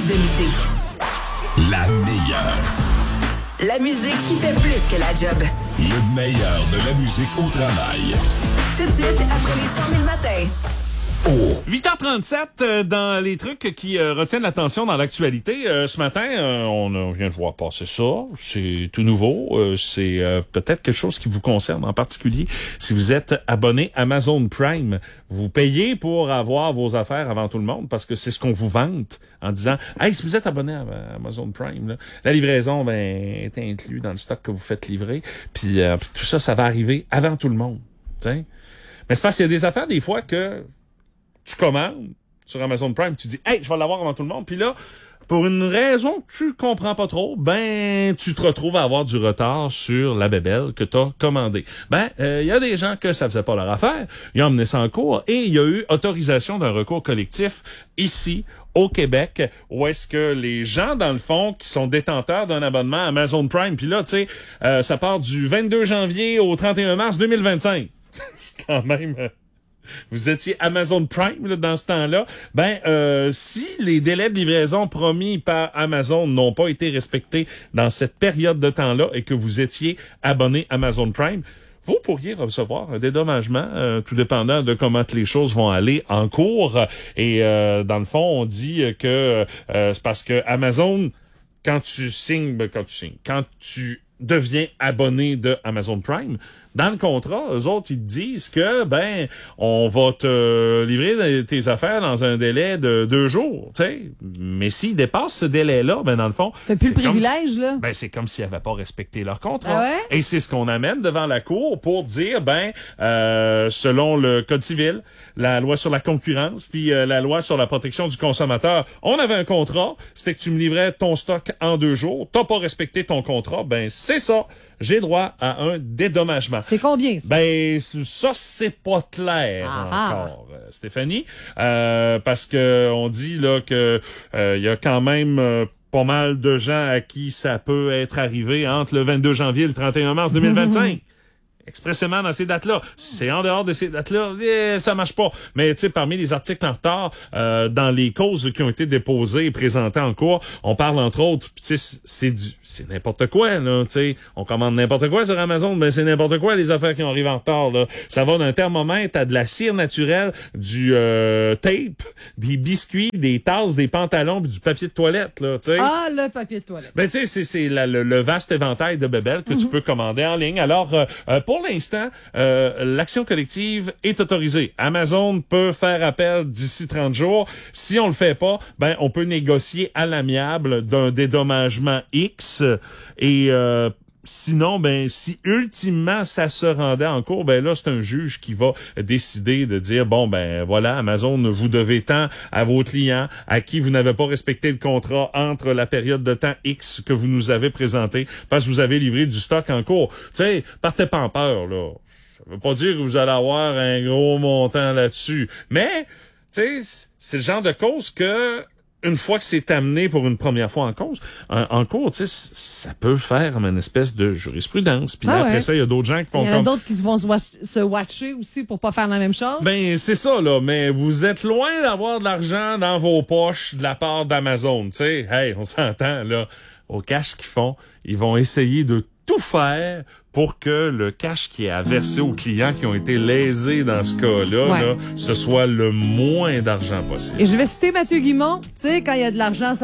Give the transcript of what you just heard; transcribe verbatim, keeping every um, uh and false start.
de musique. La meilleure. La musique qui fait plus que la job. Le meilleur de la musique au travail. Tout de suite, après les cent mille matins. Oh. huit heures trente-sept, euh, dans les trucs qui euh, retiennent l'attention dans l'actualité. Euh, ce matin, euh, on, on vient de voir passer ça. C'est tout nouveau. Euh, c'est euh, peut-être quelque chose qui vous concerne en particulier. Si vous êtes abonné Amazon Prime, vous payez pour avoir vos affaires avant tout le monde parce que c'est ce qu'on vous vante en disant « Hey, si vous êtes abonné à Amazon Prime, là, la livraison ben, est inclue dans le stock que vous faites livrer. Puis euh, tout ça, ça va arriver avant tout le monde. » T'sais? Mais c'est parce qu'il y a des affaires des fois que tu commandes sur Amazon Prime, tu dis « Hey, je vais l'avoir avant tout le monde. » Puis là, pour une raison que tu comprends pas trop, ben, tu te retrouves à avoir du retard sur la bébelle que tu as commandée. Ben, il euh, y a des gens que ça faisait pas leur affaire. Ils ont emmené ça en cours et il y a eu autorisation d'un recours collectif ici, au Québec, où est-ce que les gens, dans le fond, qui sont détenteurs d'un abonnement Amazon Prime, puis là, tu sais, euh, ça part du vingt-deux janvier au trente et un mars deux mille vingt-cinq. C'est quand même... Euh, vous étiez Amazon Prime là, dans ce temps-là, ben euh, si les délais de livraison promis par Amazon n'ont pas été respectés dans cette période de temps-là et que vous étiez abonné Amazon Prime, vous pourriez recevoir un dédommagement, euh, tout dépendant de comment les choses vont aller en cours. Et euh, dans le fond, on dit que euh, c'est parce que Amazon, quand tu signes, ben, quand tu signes, quand tu deviens abonné de Amazon Prime, dans le contrat, eux autres, ils te disent que, ben, on va te livrer tes affaires dans un délai de deux jours, tu sais. Mais s'ils dépassent ce délai-là, ben, dans le fond... T'as plus le privilège, si, là? Ben, c'est comme s'ils n'avaient pas respecté leur contrat. Ah ouais? Et c'est ce qu'on amène devant la cour pour dire, ben, euh, selon le Code civil, la loi sur la concurrence, puis euh, la loi sur la protection du consommateur, on avait un contrat, c'était que tu me livrais ton stock en deux jours, t'as pas respecté ton contrat, ben, c'est ça. J'ai droit à un dédommagement. C'est combien, ça? Ben, ça, c'est pas clair ah encore, ah. Stéphanie. Euh, parce que on dit là que euh, y a quand même euh, pas mal de gens à qui ça peut être arrivé entre le vingt-deux janvier et le trente et un mars deux mille vingt-cinq. Expressément dans ces dates-là. Si c'est en dehors de ces dates-là, eh, ça marche pas. Mais tu sais, parmi les articles en retard, euh, dans les causes qui ont été déposées et présentées en cours, on parle entre autres, tu sais, c'est du, c'est n'importe quoi là. Tu sais, on commande n'importe quoi sur Amazon, mais c'est n'importe quoi les affaires qui ont arrivé en retard là. Ça va d'un thermomètre à de la cire naturelle, du euh, tape, des biscuits, des tasses, des pantalons, puis du papier de toilette là. Tu sais. Ah, le papier de toilette. Ben tu sais, c'est c'est la, le, le vaste éventail de bébelles que mm-hmm. tu peux commander en ligne. Alors euh, euh, pour Pour l'instant, euh, l'action collective est autorisée. Amazon peut faire appel d'ici trente jours. Si on le fait pas, ben on peut négocier à l'amiable d'un dédommagement X et euh, sinon, ben si ultimement ça se rendait en cours, ben là c'est un juge qui va décider de dire bon ben voilà, Amazon, vous devez tant à vos clients à qui vous n'avez pas respecté le contrat entre la période de temps X que vous nous avez présenté parce que vous avez livré du stock en cours. Tu sais, partez pas en peur là. Ça veut pas dire que vous allez avoir un gros montant là-dessus, mais tu sais, c'est le genre de cause que une fois que c'est amené pour une première fois en cause, en, en cours, tu sais, ça peut faire une espèce de jurisprudence. Puis ah après ouais. ça, il y a d'autres gens qui font comme... Il y en a d'autres qui se vont se, watch- se watcher aussi pour pas faire la même chose. Ben, c'est ça, là. Mais vous êtes loin d'avoir de l'argent dans vos poches de la part d'Amazon, tu sais. Hey, on s'entend, là. Au cash qu'ils font, ils vont essayer de tout faire pour que le cash qui est à verser aux clients qui ont été lésés dans ce cas-là, ouais. là, ce soit le moins d'argent possible. Et je vais citer Mathieu Guimond. Tu sais, quand il y a de l'argent, ça